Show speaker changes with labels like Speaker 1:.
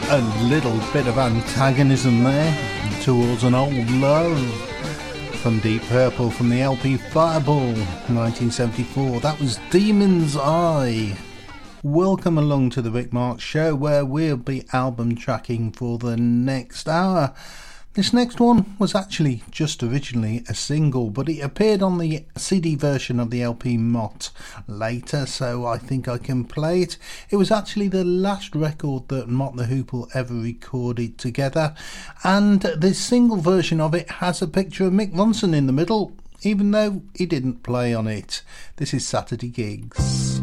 Speaker 1: A little bit of antagonism there towards an old love from Deep Purple from the LP Fireball 1974. That was Demon's Eye. Welcome along to the Rick Marks Show, where we'll be album tracking for the next hour. This next one was actually just originally a single, but it appeared on the CD version of the LP Mott later, so I think I can play it. It was actually the last record that Mott the Hoople ever recorded together, and this single version of it has a picture of Mick Ronson in the middle, even though he didn't play on it. This is Saturday Gigs.